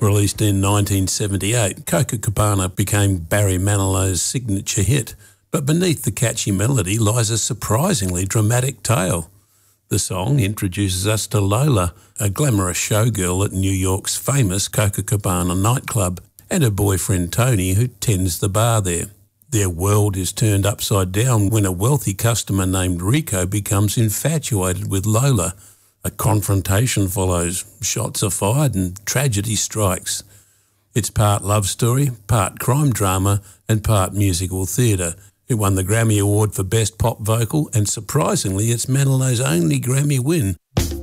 Released in 1978, Copacabana became Barry Manilow's signature hit, but beneath the catchy melody lies a surprisingly dramatic tale. The song introduces us to Lola, a glamorous showgirl at New York's famous Copacabana nightclub, and her boyfriend Tony, who tends the bar there. Their world is turned upside down when a wealthy customer named Rico becomes infatuated with Lola. A confrontation follows, shots are fired and tragedy strikes. It's part love story, part crime drama and part musical theatre. It won the Grammy Award for Best Pop Vocal, and surprisingly it's Manilow's only Grammy win.